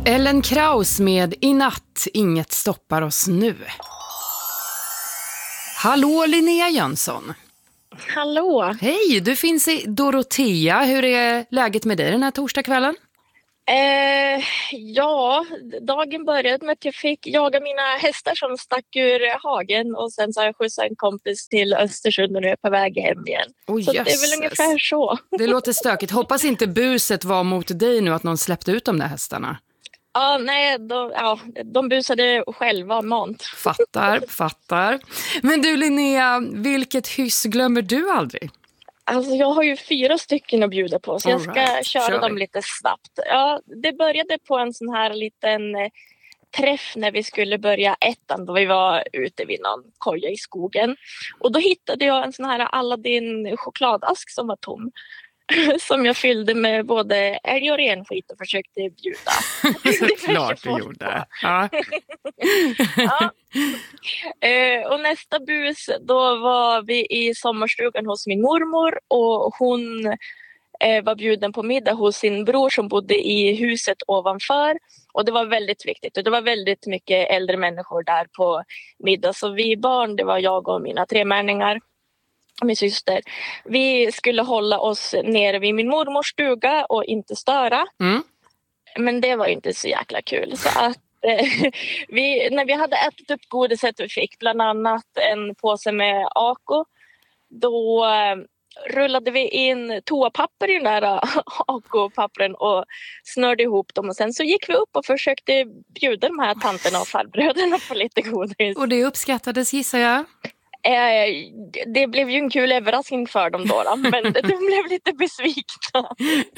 Ellen Kraus med I natt, inget stoppar oss nu. Hallå Linnea Jönsson. Hallå. Hej, du finns i Dorotea. Hur är läget med dig den här torsdagskvällen? Ja, dagen började med att jag fick jaga mina hästar som stack ur hagen och sen så har jag skjutsat en kompis till Östersund och nu är jag på väg hem igen. Så det är väl ungefär så. Det låter stökigt. Hoppas inte buset var mot dig nu att någon släppte ut de där hästarna. Ja, nej, de busade själva mant. Fattar. Men du Linnea, vilket hyss glömmer du aldrig? Alltså jag har ju 4 stycken att bjuda på så jag ska köra dem lite snabbt. Ja, det började på en sån här liten träff när vi skulle börja ettan då vi var ute vid någon koja i skogen. Och då hittade jag en sån här Aladdin chokladask som var tom. Som jag fyllde med både älg och renskit och försökte bjuda. Klart du gjorde. Ja. Ja. Och nästa bus, då var vi i sommarstugan hos min mormor och hon var bjuden på middag hos sin bror som bodde i huset ovanför. Och det var väldigt viktigt och det var väldigt mycket äldre människor där på middag. Så vi barn, det var jag och mina 3 männingar. Min syster. Vi skulle hålla oss nere vid min mormors stuga och inte störa. Men det var inte så jäkla kul. Så att när vi hade ätit upp godiset vi fick, bland annat en påse med Ako, då rullade vi in toapapper i den där Ako-pappren och snörde ihop dem. Och sen så gick vi upp och försökte bjuda de här tanterna och farbröderna på lite godis. Och det uppskattades gissar jag? Det blev ju en kul överraskning för dem då, men de blev lite besvikna.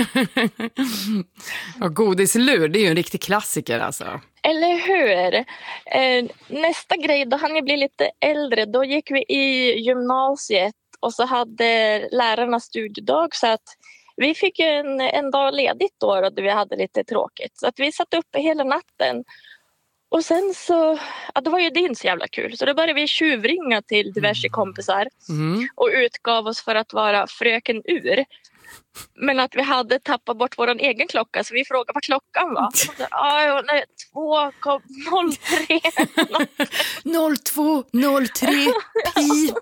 Och godislur, det är ju en riktig klassiker alltså. Eller hur? Nästa grej, då hann jag bli lite äldre. Då gick vi i gymnasiet och så hade lärarna studiedag så att vi fick en dag ledigt då vi hade lite tråkigt. Så att vi satt uppe hela natten. Och sen så, det var ju det inte så jävla kul. Så då började vi tjuvringa till diverse kompisar och utgav oss för att vara fröken Ur. Men att vi hade tappat bort vår egen klocka så vi frågade vad klockan var. 2:03. 02:03 pip.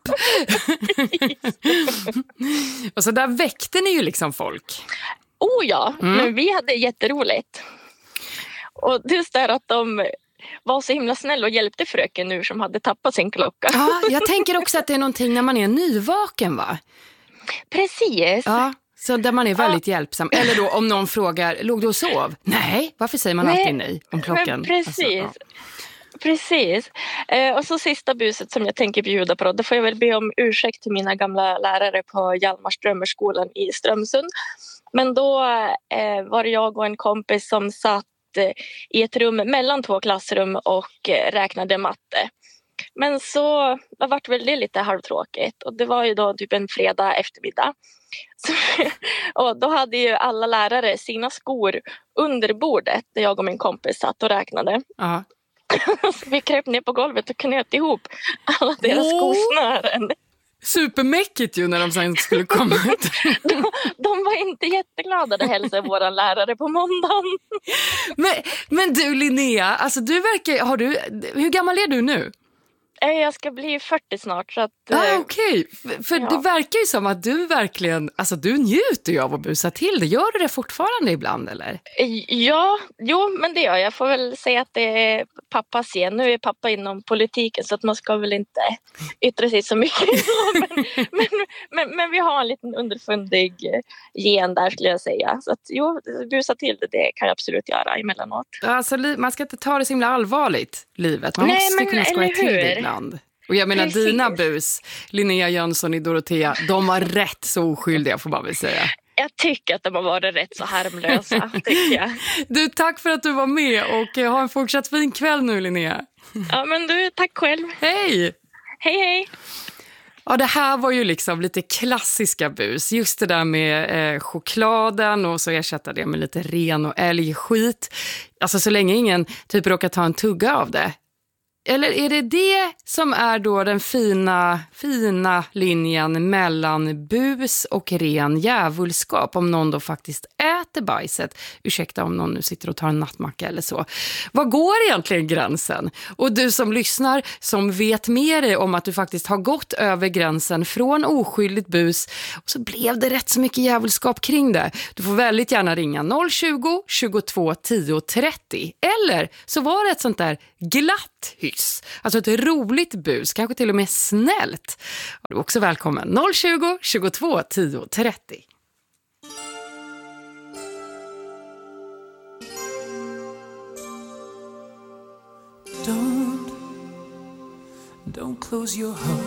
Och så där väckte ni ju liksom folk. Oh ja, men vi hade jätteroligt. Och just där att de var så himla snäll och hjälpte fröken nu som hade tappat sin klocka. Ja, jag tänker också att det är någonting när man är nyvaken, va? Precis. Ja, så där man är väldigt hjälpsam. Eller då om någon frågar, låg du och sov? Nej, varför säger man alltid nej om klockan? Men precis. Alltså, ja. Precis. Och så sista buset som jag tänker bjuda på då får jag väl be om ursäkt till mina gamla lärare på Hjalmars drömmerskolan i Strömsund. Men då var det jag och en kompis som satt i ett rum mellan 2 klassrum och räknade matte. Men så var väl det lite halvtråkigt och det var ju då typ en fredag eftermiddag. Och då hade ju alla lärare sina skor under bordet där jag och min kompis satt och räknade. Så vi kröp ner på golvet och knöt ihop alla deras skosnören. Supermäckigt ju när de sen skulle komma ut. De var inte jätteglada att hälsa våra lärare på måndagen. Men du Linnea, alltså du verkar, hur gammal är du nu? Jag ska bli 40 snart. Så att, okej. För det verkar ju som att du verkligen, alltså du njuter ju av att busa till det. Gör du det fortfarande ibland eller? Ja, men det gör jag. Jag får väl säga att det är pappas gen. Nu är pappa inom politiken så att man ska väl inte yttra sig så mycket. men vi har en liten underfundig gen där skulle jag säga. Så att busa till det kan jag absolut göra emellanåt. Alltså man ska inte ta det så himla allvarligt, livet. Man måste kunna skoja till det ibland. Och jag menar, dina bus, Linnea Jönsson i Dorotea, de var rätt så oskyldiga får man väl säga. Jag tycker att de har varit rätt så harmlösa, tycker jag. Du, tack för att du var med och ha en fortsatt fin kväll nu, Linnea. Ja, men du, tack själv. Hej! Hej. Ja, det här var ju liksom lite klassiska bus. Just det där med chokladen och så ersätta det med lite ren och älgskit. Alltså så länge ingen typ råkar ta en tugga av det. Eller är det som är då den fina linjen mellan bus och ren djävulskap, om någon då faktiskt äter bajset? Ursäkta om någon nu sitter och tar en nattmacka eller så. Vad går egentligen gränsen? Och du som lyssnar, som vet mer om att du faktiskt har gått över gränsen från oskyldigt bus, och så blev det rätt så mycket djävulskap kring det. Du får väldigt gärna ringa 020 22 10 30. Eller så var det ett sånt där glatt hyss. Alltså ett roligt bus, kanske till och med snällt. Du är också välkommen. 020 22 10 30. Don't close your heart.